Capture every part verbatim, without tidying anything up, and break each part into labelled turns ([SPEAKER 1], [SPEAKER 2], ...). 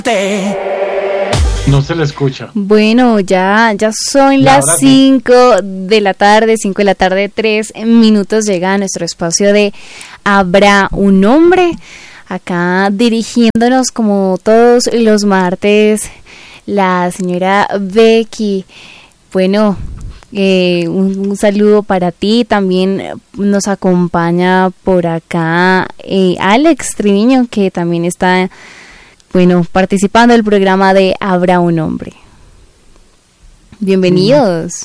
[SPEAKER 1] No se le escucha.
[SPEAKER 2] Bueno, ya, ya son las cinco de la tarde, cinco de la tarde, tres minutos. Llega a nuestro espacio de Habrá un hombre. Acá dirigiéndonos como todos los martes, la señora Becky. Bueno, eh, un, un saludo para ti. También nos acompaña por acá eh, Alex Triviño, que también está... Bueno, participando del programa de Habrá un hombre. Bienvenidos.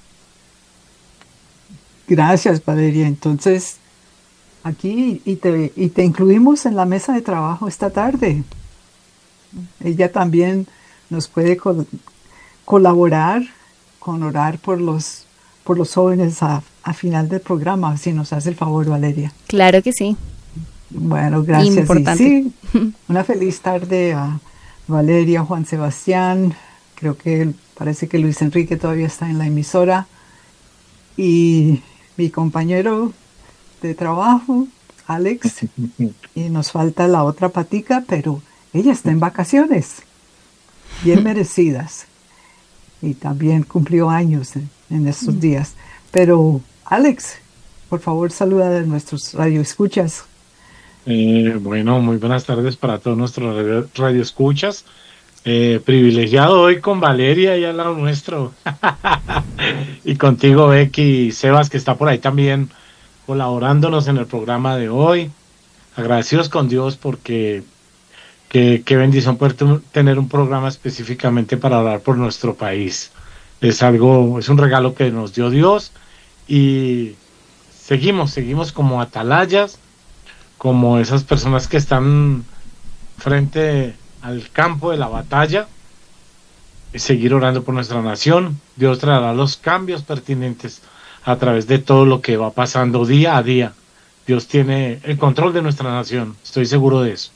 [SPEAKER 3] Gracias, Valeria. Entonces, aquí y te, y te incluimos en la mesa de trabajo esta tarde. Ella también nos puede col- colaborar con orar por los, por los jóvenes a, a final del programa, si nos hace el favor, Valeria.
[SPEAKER 2] Claro que sí.
[SPEAKER 3] Bueno, gracias.
[SPEAKER 2] Importante.
[SPEAKER 3] Y sí, una feliz tarde a Valeria, Juan Sebastián. Creo que parece que Luis Enrique todavía está en la emisora. Y mi compañero de trabajo, Alex. Y nos falta la otra patica, pero ella está en vacaciones, bien merecidas. Y también cumplió años en, en estos días. Pero, Alex, por favor, saluda a nuestros radioescuchas.
[SPEAKER 1] Eh, bueno, muy buenas tardes para todos nuestros radio, radioescuchas. Eh, privilegiado hoy con Valeria y al lado nuestro. Y contigo, Becky y Sebas, que está por ahí también colaborándonos en el programa de hoy. Agradecidos con Dios porque qué que bendición poder t- tener un programa específicamente para orar por nuestro país. Es algo, es un regalo que nos dio Dios y seguimos, seguimos como atalayas, como esas personas que están frente al campo de la batalla, y seguir orando por nuestra nación. Dios traerá los cambios pertinentes a través de todo lo que va pasando día a día. Dios tiene el control de nuestra nación, estoy seguro de eso.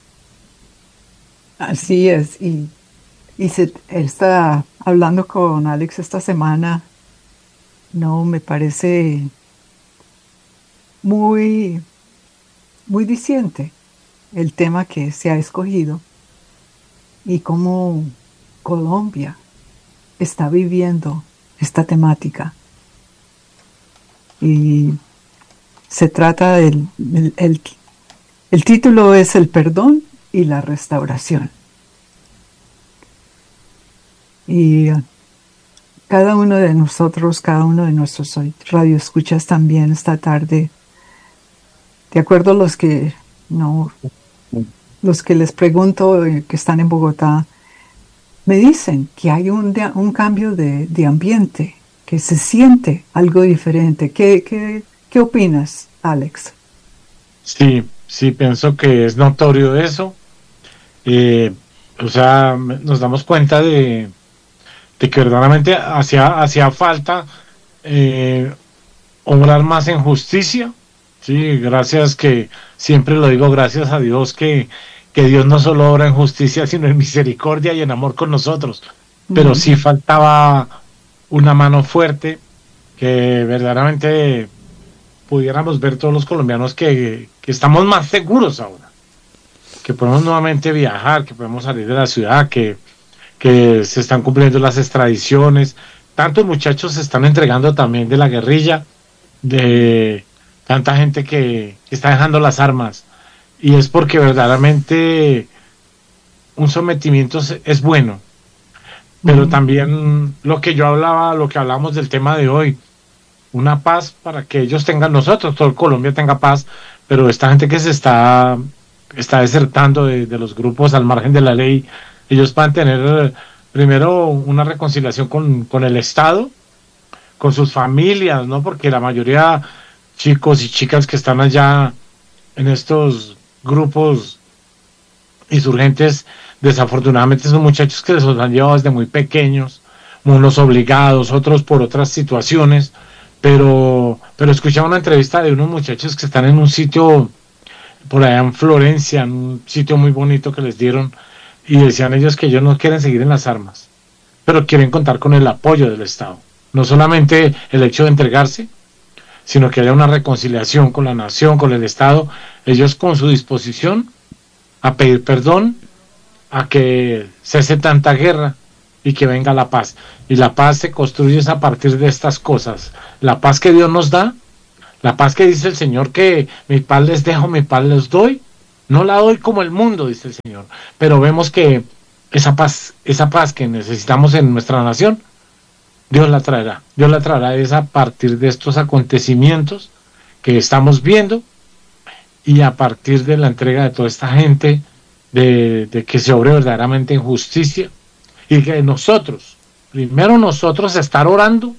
[SPEAKER 3] Así es, y, y se está hablando con Alex esta semana, no, me parece muy... muy diciente el tema que se ha escogido y cómo Colombia está viviendo esta temática. Y se trata del el, el, el título es El perdón y la restauración. Y cada uno de nosotros, cada uno de nuestros radioescuchas también esta tarde, de acuerdo a los que no, los que les pregunto eh, que están en Bogotá, me dicen que hay un, de, un cambio de, de ambiente, que se siente algo diferente. ¿Qué, qué, qué opinas, Alex?
[SPEAKER 1] Sí, sí, pienso que es notorio eso. Eh, o sea, nos damos cuenta de, de que verdaderamente hacía, hacía falta eh, obrar más en justicia. Sí, gracias, que siempre lo digo, gracias a Dios que, que Dios no solo obra en justicia, sino en misericordia y en amor con nosotros. Pero mm. sí faltaba una mano fuerte, que verdaderamente pudiéramos ver todos los colombianos que, que estamos más seguros ahora, que podemos nuevamente viajar, que podemos salir de la ciudad, que, que se están cumpliendo las extradiciones. Tantos muchachos se están entregando también de la guerrilla, de... tanta gente que, que está dejando las armas, y es porque verdaderamente un sometimiento es, es bueno, pero uh-huh. también lo que yo hablaba, lo que hablamos del tema de hoy, una paz para que ellos tengan, nosotros, todo Colombia tenga paz, pero esta gente que se está, está desertando de, de los grupos al margen de la ley, ellos van a tener primero una reconciliación con, con el Estado, con sus familias, ¿no? Porque la mayoría chicos y chicas que están allá en estos grupos insurgentes, desafortunadamente son muchachos que se los han llevado desde muy pequeños, unos obligados, otros por otras situaciones, pero, pero escuchaba una entrevista de unos muchachos que están en un sitio por allá en Florencia, en un sitio muy bonito que les dieron, y decían ellos que ellos no quieren seguir en las armas, pero quieren contar con el apoyo del Estado, no solamente el hecho de entregarse, sino que haya una reconciliación con la nación, con el Estado, ellos con su disposición a pedir perdón, a que cese tanta guerra y que venga la paz. Y la paz se construye a partir de estas cosas. La paz que Dios nos da, la paz que dice el Señor que mi paz les dejo, mi paz les doy, no la doy como el mundo, dice el Señor. Pero vemos que esa paz, esa paz que necesitamos en nuestra nación, Dios la traerá. Dios la traerá es a partir de estos acontecimientos que estamos viendo y a partir de la entrega de toda esta gente, de, de que se obre verdaderamente en justicia y que nosotros, primero nosotros estar orando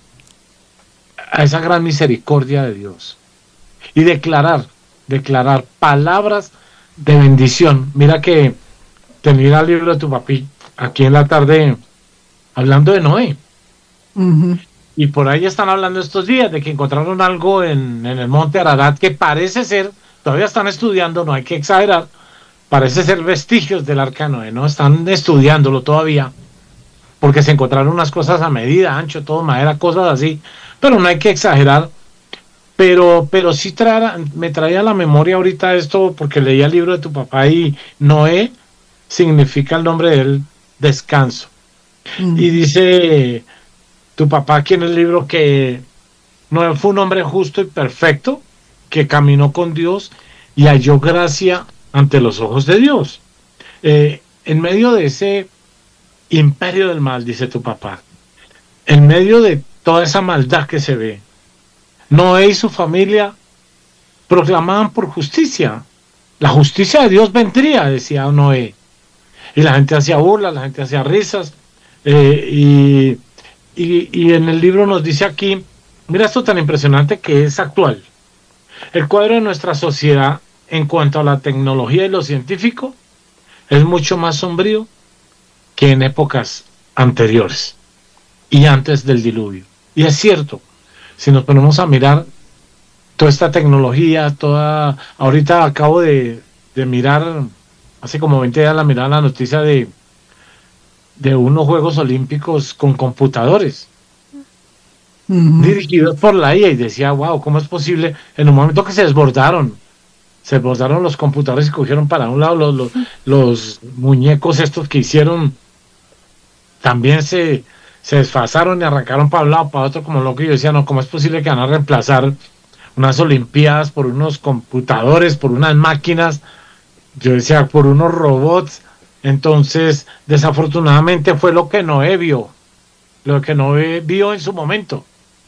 [SPEAKER 1] a esa gran misericordia de Dios y declarar, declarar palabras de bendición. Mira que tenía el libro de tu papi aquí en la tarde hablando de Noé. Uh-huh. Y por ahí están hablando estos días de que encontraron algo en, en el monte Ararat que parece ser, todavía están estudiando, no hay que exagerar, parece ser vestigios del arca de Noé, ¿no? Están estudiándolo todavía, porque se encontraron unas cosas a medida, ancho, todo, madera, cosas así, pero no hay que exagerar. Pero, pero sí traerá, me traía a la memoria ahorita esto, porque leía el libro de tu papá y Noé significa el nombre del descanso. Mm. Y dice tu papá aquí en el libro que Noé fue un hombre justo y perfecto, que caminó con Dios y halló gracia ante los ojos de Dios. Eh, en medio de ese imperio del mal, dice tu papá, en medio de toda esa maldad que se ve, Noé y su familia proclamaban por justicia. La justicia de Dios vendría, decía Noé. Y la gente hacía burlas, la gente hacía risas. Eh, y, y, y en el libro nos dice aquí, mira esto tan impresionante que es actual. El cuadro de nuestra sociedad en cuanto a la tecnología y lo científico es mucho más sombrío que en épocas anteriores y antes del diluvio. Y es cierto. Si nos ponemos a mirar toda esta tecnología, toda, ahorita acabo de, de mirar, hace como veinte días la miraba la noticia de, de unos Juegos Olímpicos con computadores, uh-huh. dirigidos por la I A, y decía, wow, ¿cómo es posible? En un momento que se desbordaron, se desbordaron los computadores y cogieron para un lado los, los, los muñecos estos que hicieron, también se... se desfasaron y arrancaron para un lado, para otro, como loco. Y yo decía, no, ¿cómo es posible que van a reemplazar unas olimpiadas por unos computadores, por unas máquinas? Yo decía, por unos robots. Entonces, desafortunadamente fue lo que Noé vio, lo que Noé vio en su momento.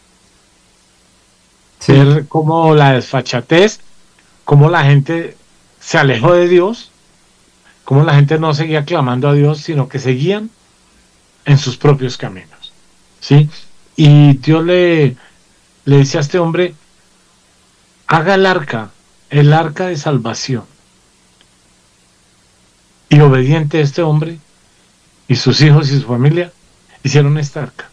[SPEAKER 1] Sí. Ver cómo la desfachatez, cómo la gente se alejó de Dios, cómo la gente no seguía clamando a Dios, sino que seguían en sus propios caminos, ¿sí? Y Dios le, le dice a este hombre, haga el arca, el arca de salvación. Y obediente este hombre y sus hijos y su familia hicieron esta arca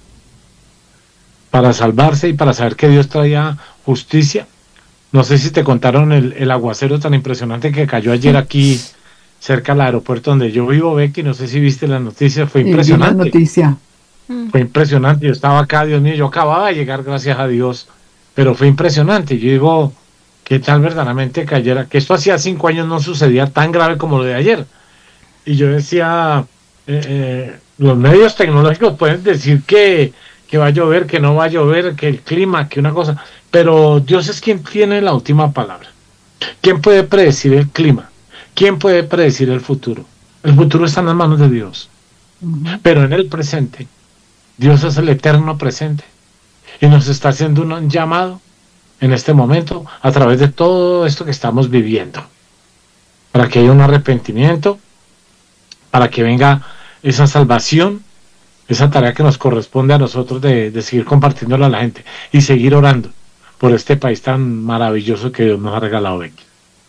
[SPEAKER 1] para salvarse y para saber que Dios traía justicia. No sé si te contaron el, el aguacero tan impresionante que cayó ayer aquí cerca del aeropuerto donde yo vivo, Becky, no sé si viste la noticia, fue impresionante.
[SPEAKER 3] La noticia.
[SPEAKER 1] Fue impresionante, yo estaba acá, Dios mío, yo acababa de llegar, gracias a Dios, pero fue impresionante. Yo digo, ¿qué tal verdaderamente cayera? Que esto hacía cinco años no sucedía tan grave como lo de ayer. Y yo decía, eh, eh, los medios tecnológicos pueden decir que, que va a llover, que no va a llover, que el clima, que una cosa, pero Dios es quien tiene la última palabra. ¿Quién puede predecir el clima? ¿Quién puede predecir el futuro? El futuro está en las manos de Dios. Uh-huh. Pero en el presente, Dios es el eterno presente. Y nos está haciendo un llamado en este momento a través de todo esto que estamos viviendo. Para que haya un arrepentimiento, para que venga esa salvación, esa tarea que nos corresponde a nosotros de, de seguir compartiéndola a la gente y seguir orando por este país tan maravilloso que Dios nos ha regalado, Becky.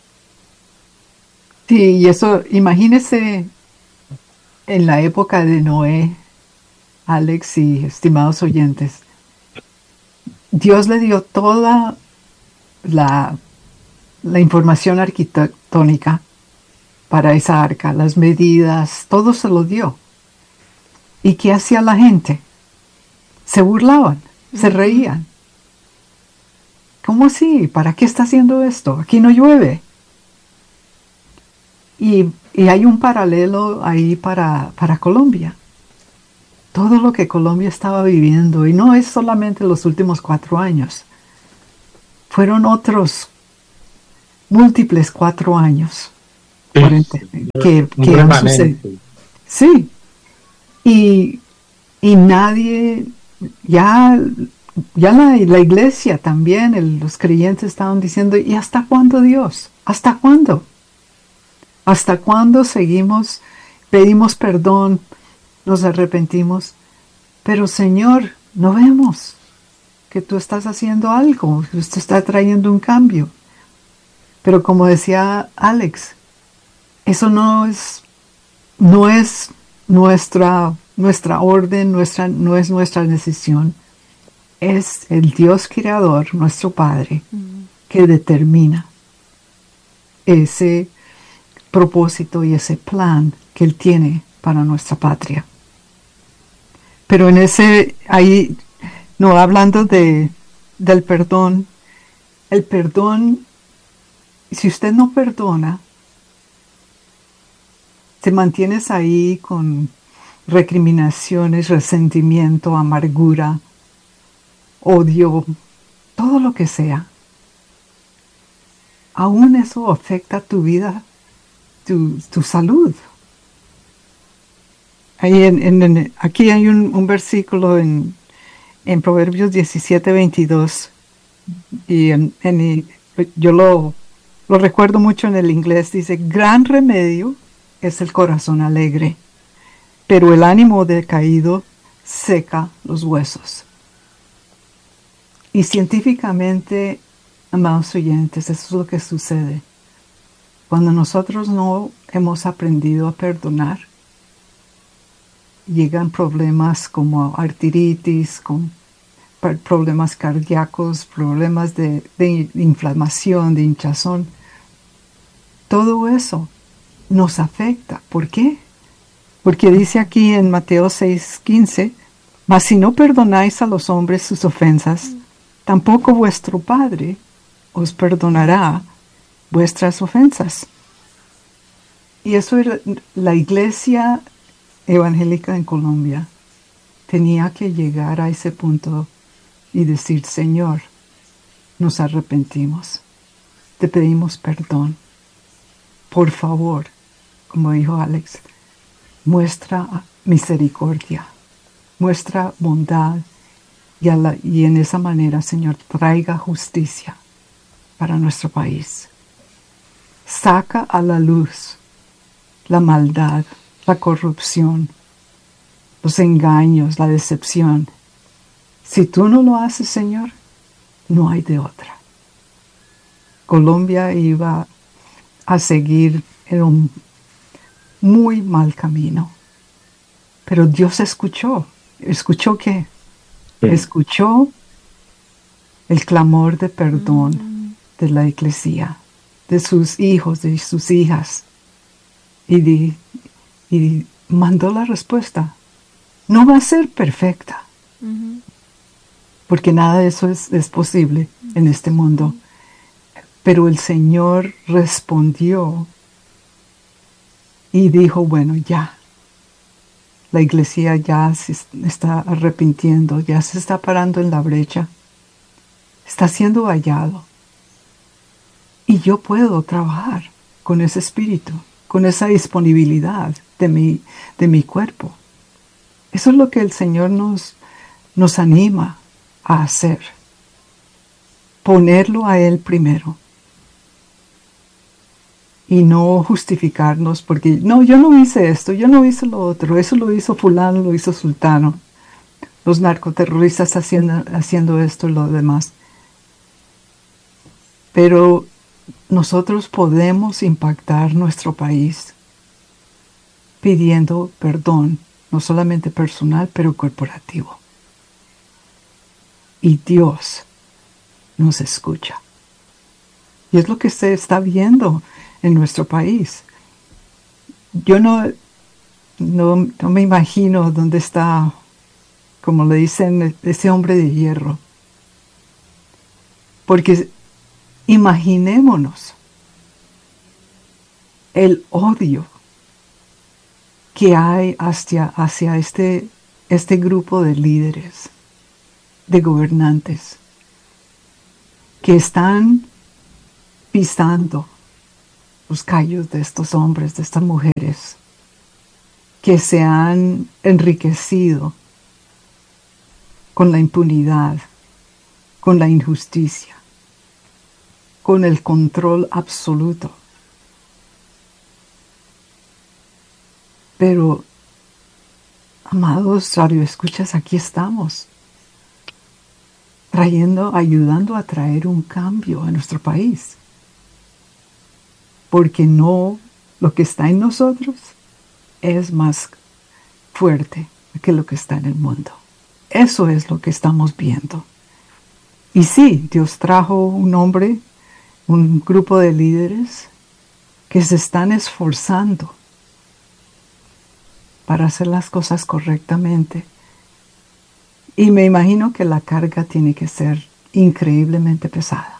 [SPEAKER 3] Sí, y eso, imagínese en la época de Noé, Alex y estimados oyentes, Dios le dio toda la, la información arquitectónica para esa arca, las medidas, todo se lo dio. ¿Y qué hacía la gente? Se burlaban, se reían. ¿Cómo así? ¿Para qué está haciendo esto? Aquí no llueve. Y, y hay un paralelo ahí para, para Colombia. Todo lo que Colombia estaba viviendo, y no es solamente los últimos cuatro años, fueron otros múltiples cuatro años
[SPEAKER 1] Sí,
[SPEAKER 3] cuarenta, que,
[SPEAKER 1] un
[SPEAKER 3] que han
[SPEAKER 1] remanente.
[SPEAKER 3] sucedido. Sí, y, y nadie, ya, ya la, la iglesia también, el- los creyentes estaban diciendo, ¿y hasta cuándo, Dios? ¿Hasta cuándo? ¿Hasta cuándo seguimos, pedimos perdón, nos arrepentimos? Pero Señor, no vemos que tú estás haciendo algo, que usted está trayendo un cambio. Pero como decía Alex, eso no es, no es nuestra, nuestra orden, nuestra, no es nuestra decisión. Es el Dios creador, nuestro Padre, que determina ese propósito y ese plan que Él tiene para nuestra patria. Pero en ese, ahí, no, hablando de, del perdón, el perdón, si usted no perdona, te mantienes ahí con recriminaciones, resentimiento, amargura, odio, todo lo que sea. Aún eso afecta tu vida, tu, tu salud. Ahí en, en- en- aquí hay un, un versículo en, en Proverbios diecisiete veintidós y en, en- yo lo, lo recuerdo mucho en el inglés. Dice, gran remedio es el corazón alegre, pero el ánimo decaído seca los huesos. Y científicamente, amados oyentes, eso es lo que sucede. Cuando nosotros no hemos aprendido a perdonar, llegan problemas como artritis, con par- problemas cardíacos, problemas de, de inflamación, de hinchazón. Todo eso nos afecta. ¿Por qué? Porque dice aquí en Mateo seis quince, mas si no perdonáis a los hombres sus ofensas, tampoco vuestro Padre os perdonará vuestras ofensas. Y eso era la iglesia evangélica en Colombia. Tenía que llegar a ese punto y decir, Señor, nos arrepentimos, te pedimos perdón. Por favor, como dijo Alex, muestra misericordia, muestra bondad y, a la- y en esa manera, Señor, traiga justicia para nuestro país. Saca a la luz la maldad, la corrupción, los engaños, la decepción. Si tú no lo haces, Señor, no hay de otra. Colombia iba a seguir en un muy mal camino. Pero Dios escuchó. ¿Escuchó qué?
[SPEAKER 1] Sí.
[SPEAKER 3] Escuchó el clamor de perdón de la iglesia, de sus hijos, de sus hijas. Y, di- y mandó la respuesta. No va a ser perfecta, porque nada de eso es, es posible en este mundo. Pero el Señor respondió y dijo, bueno, ya. La iglesia ya se es- está arrepintiendo, ya se está parando en la brecha, está siendo hallado. Y yo puedo trabajar con ese espíritu, con esa disponibilidad de mi, de mi cuerpo. Eso es lo que el Señor nos, nos anima a hacer. Ponerlo a Él primero. Y no justificarnos porque, no, yo no hice esto, yo no hice lo otro, eso lo hizo fulano, lo hizo sultano. Los narcoterroristas haciendo, haciendo esto y lo demás. Pero nosotros podemos impactar nuestro país pidiendo perdón, no solamente personal, pero corporativo. Y Dios nos escucha. Y es lo que se está viendo en nuestro país. Yo no, no, no me imagino dónde está, como le dicen, ese hombre de hierro. Porque imaginémonos el odio que hay hacia, hacia este, este grupo de líderes, de gobernantes, que están pisando los callos de estos hombres, de estas mujeres, que se han enriquecido con la impunidad, con la injusticia, con el control absoluto. Pero, amados radioescuchas, aquí estamos, trayendo, ayudando a traer un cambio a nuestro país. Porque no, lo que está en nosotros es más fuerte que lo que está en el mundo. Eso es lo que estamos viendo. Y sí, Dios trajo un hombre, un grupo de líderes que se están esforzando para hacer las cosas correctamente. Y me imagino que la carga tiene que ser increíblemente pesada.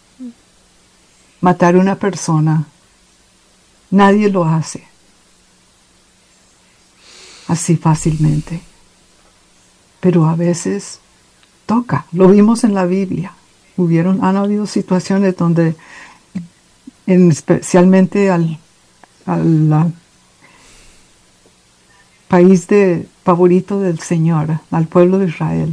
[SPEAKER 3] Matar a una persona, nadie lo hace así fácilmente. Pero a veces toca. Lo vimos en la Biblia. Hubieron, han habido situaciones donde, en, especialmente al, al la, país de, favorito del Señor, al pueblo de Israel,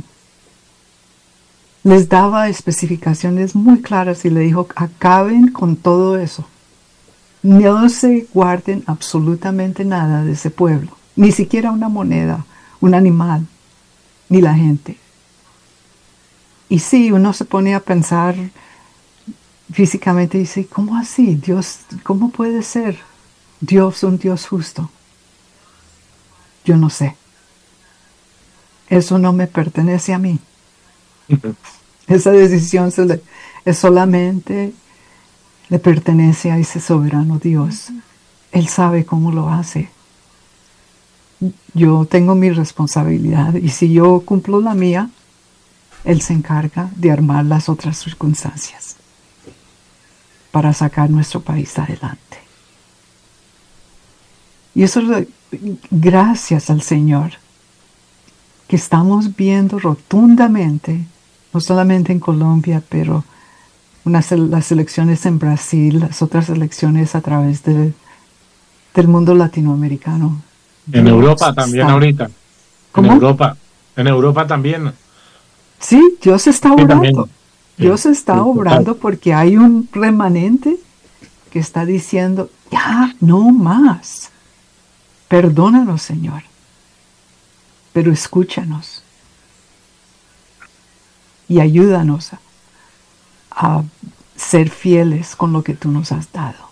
[SPEAKER 3] les daba especificaciones muy claras y le dijo, acaben con todo eso. No se guarden absolutamente nada de ese pueblo, ni siquiera una moneda, un animal, ni la gente. Y sí, uno se pone a pensar físicamente y dice, ¿cómo así? Dios, ¿cómo puede ser Dios un Dios justo? Yo no sé. Eso no me pertenece a mí. Esa decisión se le, es solamente le pertenece a ese soberano Dios. Él sabe cómo lo hace. Yo tengo mi responsabilidad y si yo cumplo la mía, Él se encarga de armar las otras circunstancias para sacar nuestro país adelante. Y eso es gracias al Señor que estamos viendo rotundamente, no solamente en Colombia, pero unas, las elecciones en Brasil, las otras elecciones a través de, del mundo latinoamericano.
[SPEAKER 1] En Dios Europa también está. Ahorita. ¿Cómo? En Europa, en Europa también.
[SPEAKER 3] Sí, Dios está obrando. Sí, Dios está sí, obrando porque hay un remanente que está diciendo, ya, no más. Perdónanos, Señor, pero escúchanos y ayúdanos a, a ser fieles con lo que tú nos has dado.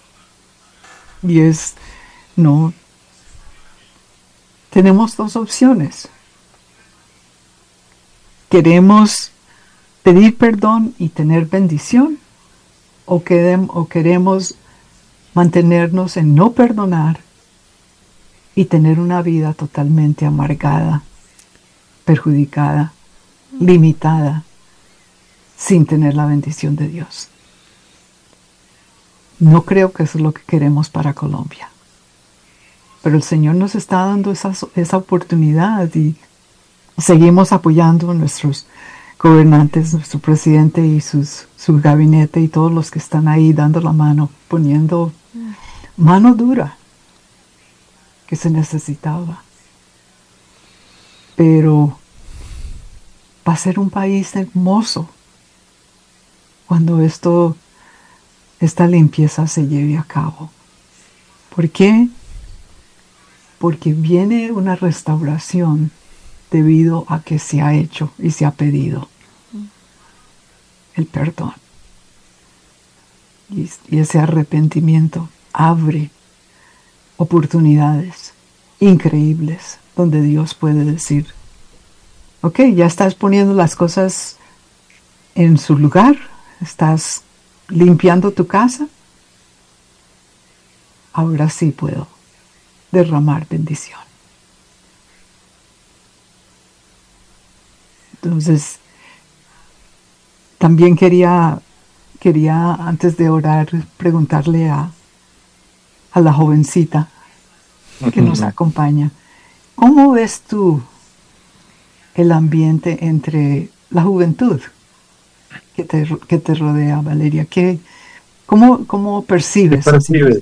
[SPEAKER 3] Y es, no, tenemos dos opciones. Queremos pedir perdón y tener bendición, o, querem, o queremos mantenernos en no perdonar y tener una vida totalmente amargada, perjudicada, limitada, sin tener la bendición de Dios. No creo que eso es lo que queremos para Colombia. Pero el Señor nos está dando esa, esa oportunidad y seguimos apoyando a nuestros gobernantes, nuestro presidente y sus, su gabinete y todos los que están ahí dando la mano, poniendo mano dura que se necesitaba. Pero va a ser un país hermoso cuando esto, esta limpieza se lleve a cabo. ¿Por qué? Porque viene una restauración debido a que se ha hecho y se ha pedido el perdón. Y, y ese arrepentimiento abre oportunidades increíbles donde Dios puede decir, ok, ya estás poniendo las cosas en su lugar, estás limpiando tu casa, ahora sí puedo derramar bendición. Entonces, también quería, quería antes de orar preguntarle a, a la jovencita que nos acompaña. ¿Cómo ves tú el ambiente entre la juventud que te, que te rodea, Valeria? ¿Qué, cómo, ¿Cómo percibes?
[SPEAKER 1] ¿Qué percibes?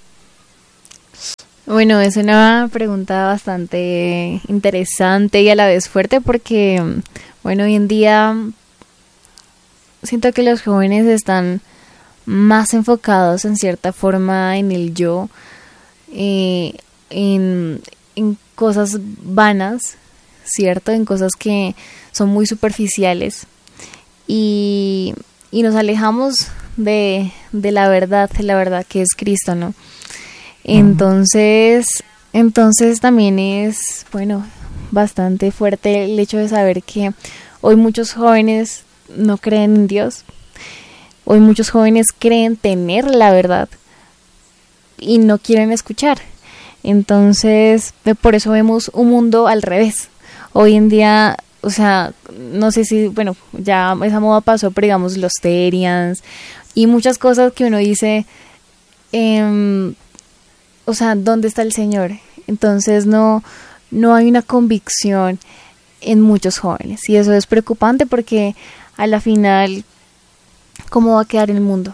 [SPEAKER 2] Bueno, es una pregunta bastante interesante y a la vez fuerte porque, bueno, hoy en día siento que los jóvenes están más enfocados en cierta forma en el yo, eh, en, en cosas vanas, ¿cierto? En cosas que son muy superficiales y, y nos alejamos de, de la verdad, de la verdad que es Cristo, ¿no? Entonces, entonces también es, bueno, bastante fuerte el hecho de saber que hoy muchos jóvenes no creen en Dios. Hoy muchos jóvenes creen tener la verdad y no quieren escuchar. Entonces, por eso vemos un mundo al revés. Hoy en día, o sea, no sé si, bueno, ya esa moda pasó, pero digamos los Terians y muchas cosas que uno dice, eh, o sea, ¿dónde está el Señor? Entonces no, no hay una convicción en muchos jóvenes y eso es preocupante porque a la final, ¿cómo va a quedar el mundo?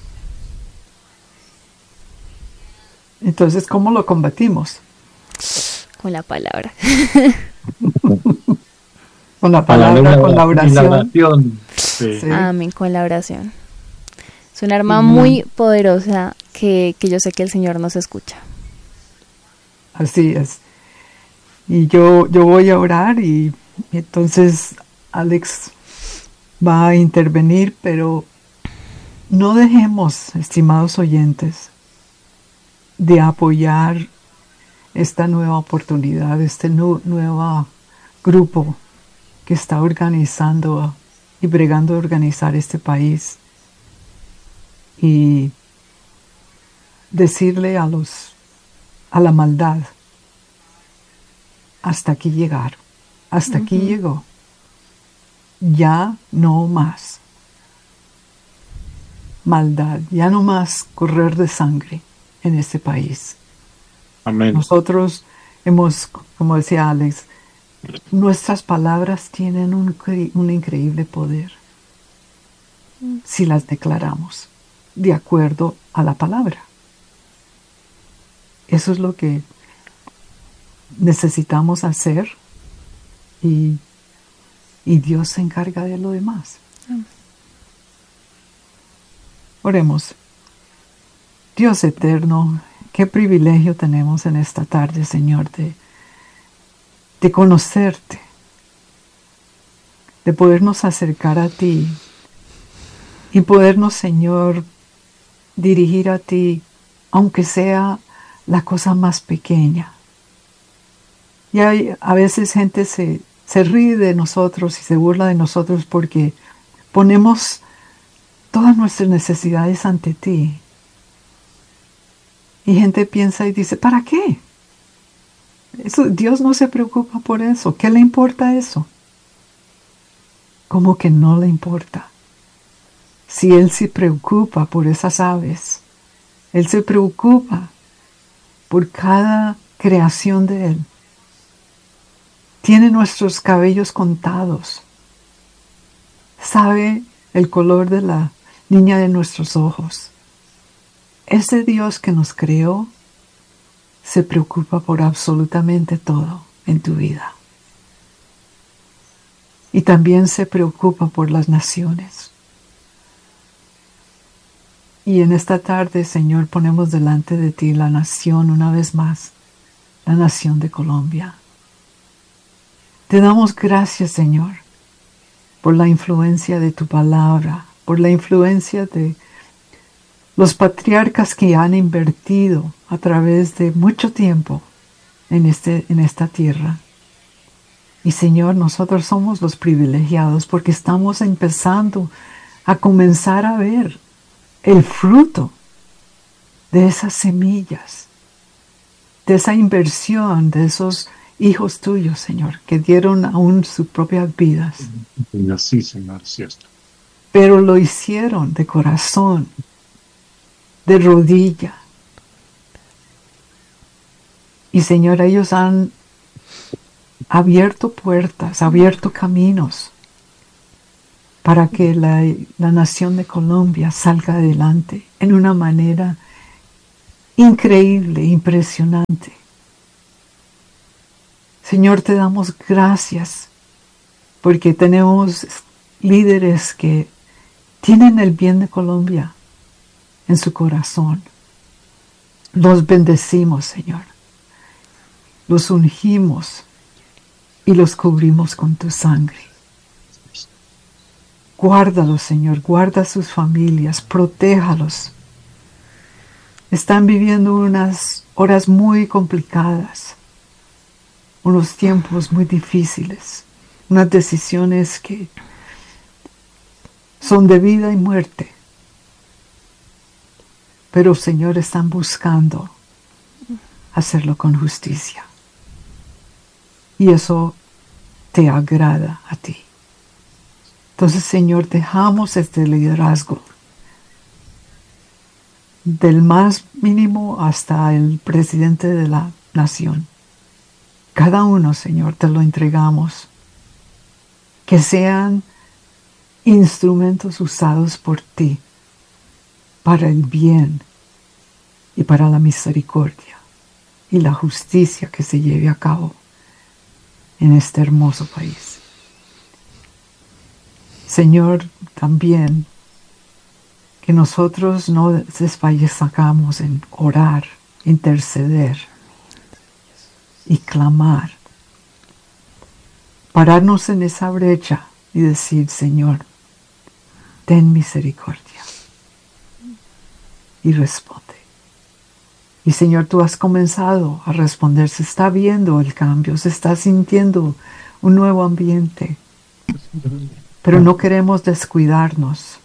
[SPEAKER 3] Entonces, ¿cómo lo combatimos?
[SPEAKER 2] Con la palabra.
[SPEAKER 3] Con la palabra, con la oración.
[SPEAKER 1] La oración. Sí.
[SPEAKER 2] Sí. Amén, con la oración. Es un arma mm. muy poderosa que, que yo sé que el Señor nos escucha.
[SPEAKER 3] Así es. Y yo, yo voy a orar y, y entonces Alex va a intervenir, pero no dejemos, estimados oyentes, de apoyar esta nueva oportunidad, este nu- nuevo grupo que está organizando y bregando a organizar este país y decirle a los a la maldad, hasta aquí llegaron, hasta uh-huh. aquí llegó, ya no más maldad, ya no más correr de sangre en este país.
[SPEAKER 1] Amén.
[SPEAKER 3] Nosotros hemos, como decía Alex, nuestras palabras tienen un, un increíble poder si las declaramos de acuerdo a la palabra. Eso es lo que necesitamos hacer y, y Dios se encarga de lo demás. Oremos. Dios eterno, qué privilegio tenemos en esta tarde, Señor, de, de conocerte, de podernos acercar a ti y podernos, Señor, dirigir a ti, aunque sea la cosa más pequeña. Y hay, a veces gente se, se ríe de nosotros y se burla de nosotros porque ponemos todas nuestras necesidades ante ti. Y gente piensa y dice, ¿para qué? Eso, Dios no se preocupa por eso. ¿Qué le importa eso? ¿Cómo que no le importa? Si Él se preocupa por esas aves, Él se preocupa por cada creación de Él. Tiene nuestros cabellos contados. Sabe el color de la niña de nuestros ojos. Ese Dios que nos creó se preocupa por absolutamente todo en tu vida. Y también se preocupa por las naciones. Y en esta tarde, Señor, ponemos delante de ti la nación una vez más, la nación de Colombia. Te damos gracias, Señor, por la influencia de tu palabra, por la influencia de los patriarcas que han invertido a través de mucho tiempo en, este, en esta tierra. Y, Señor, nosotros somos los privilegiados porque estamos empezando a comenzar a ver el fruto de esas semillas, de esa inversión, de esos hijos tuyos, Señor, que dieron aún sus propias vidas.
[SPEAKER 1] Sí, Señor, cierto.
[SPEAKER 3] Pero lo hicieron de corazón, de rodilla, Y Señor, ellos han abierto puertas, abierto caminos para que la, la nación de Colombia salga adelante en una manera increíble, impresionante. Señor, te damos gracias porque tenemos líderes que tienen el bien de Colombia en su corazón. Los bendecimos, Señor. Los ungimos y los cubrimos con tu sangre. Guárdalos, Señor, guarda sus familias, protéjalos. Están viviendo unas horas muy complicadas, unos tiempos muy difíciles, unas decisiones que son de vida y muerte. Pero, Señor, están buscando hacerlo con justicia. Y eso te agrada a ti. Entonces, Señor, dejamos este liderazgo, del más mínimo hasta el presidente de la nación. Cada uno, Señor, te lo entregamos. Que sean instrumentos usados por ti para el bien y para la misericordia y la justicia que se lleve a cabo en este hermoso país. Señor, también que nosotros no desfallezcamos en orar, interceder y clamar. Pararnos en esa brecha y decir, Señor, ten misericordia. Y responde. Y Señor, tú has comenzado a responder. Se está viendo el cambio, se está sintiendo un nuevo ambiente. Pero no queremos descuidarnos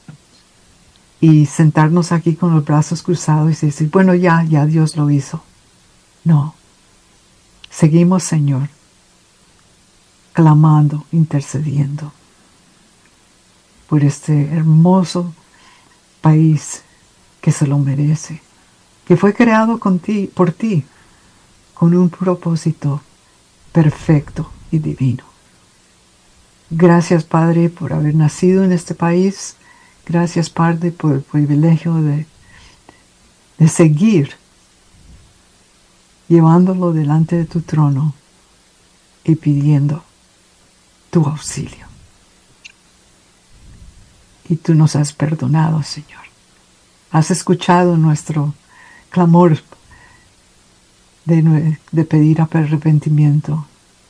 [SPEAKER 3] y sentarnos aquí con los brazos cruzados y decir, bueno, ya, ya Dios lo hizo. No. Seguimos, Señor, clamando, intercediendo por este hermoso país que se lo merece, que fue creado con ti, por ti, con un propósito perfecto y divino. Gracias, Padre, por haber nacido en este país. Gracias, Padre, por el privilegio de, de seguir llevándolo delante de tu trono y pidiendo tu auxilio. Y tú nos has perdonado, Señor. Has escuchado nuestro clamor de, de pedir arrepentimiento.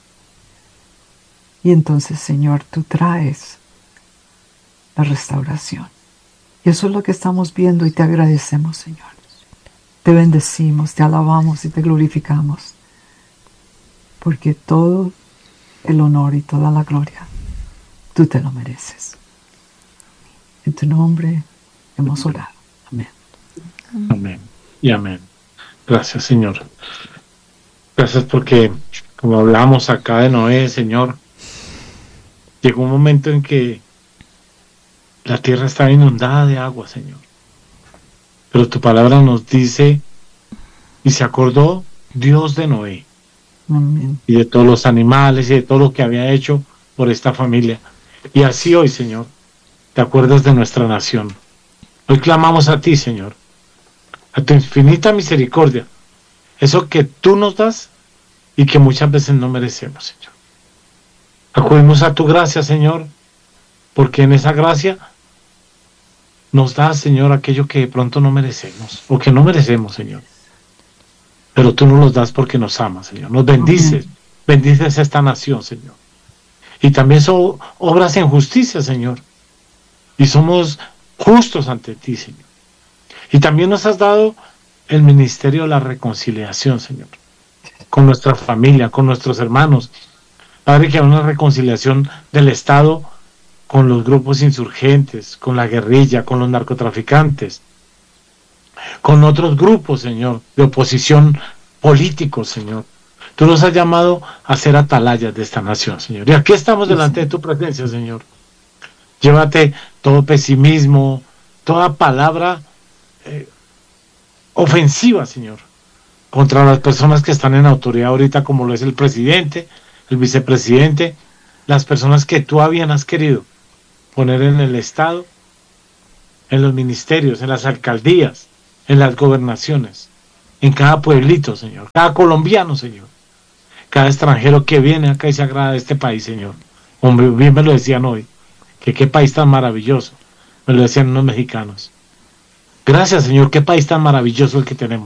[SPEAKER 3] Y entonces, Señor, tú traes la restauración. Y eso es lo que estamos viendo y te agradecemos, Señor. Te bendecimos, te alabamos y te glorificamos. Porque todo el honor y toda la gloria, tú te lo mereces. En tu nombre hemos orado. Amén.
[SPEAKER 1] Amén y amén. Gracias, Señor. Gracias porque, como hablamos acá de Noé, Señor, llegó un momento en que la tierra estaba inundada de agua, Señor. Pero tu palabra nos dice, y se acordó Dios de Noé.
[SPEAKER 3] Amén.
[SPEAKER 1] Y de todos los animales y de todo lo que había hecho por esta familia. Y así hoy, Señor, te acuerdas de nuestra nación. Hoy clamamos a ti, Señor, a tu infinita misericordia, eso que tú nos das y que muchas veces no merecemos, Señor. Acudimos a tu gracia, Señor, porque en esa gracia nos das, Señor, aquello que de pronto no merecemos, o que no merecemos, Señor. Pero tú nos los das porque nos amas, Señor. Nos bendices, uh-huh. bendices a esta nación, Señor. Y también son obras en justicia, Señor. Y somos justos ante ti, Señor. Y también nos has dado el ministerio de la reconciliación, Señor. Con nuestra familia, con nuestros hermanos. Padre, que haya una reconciliación del Estado con los grupos insurgentes, con la guerrilla, con los narcotraficantes, con otros grupos, Señor, de oposición políticos, Señor. Tú nos has llamado a ser atalayas de esta nación, Señor. Y aquí estamos delante de tu presencia, Señor. Llévate todo pesimismo, toda palabra eh, ofensiva, Señor, contra las personas que están en autoridad ahorita, como lo es el presidente, el vicepresidente, las personas que tú habían has querido poner en el Estado, en los ministerios, en las alcaldías, en las gobernaciones, en cada pueblito, Señor, cada colombiano, Señor, cada extranjero que viene acá y se agrada de este país, Señor. Hombre, bien me lo decían hoy, que qué país tan maravilloso, me lo decían unos mexicanos. Gracias, Señor, qué país tan maravilloso el que tenemos.